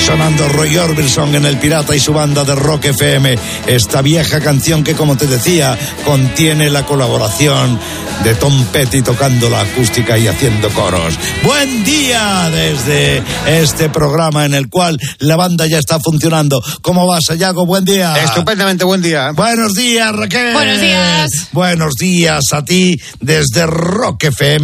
Sonando Roy Orbison en El Pirata y su banda de Rock FM. Esta vieja canción que, como te decía, contiene la colaboración de Tom Petty tocando la acústica y haciendo coros. Buen día desde este programa en el cual la banda ya está funcionando. ¿Cómo vas, Sayago? Buen día. Estupendamente, buen día. Buenos días, Raquel. Buenos días. Buenos días a ti desde Rock FM.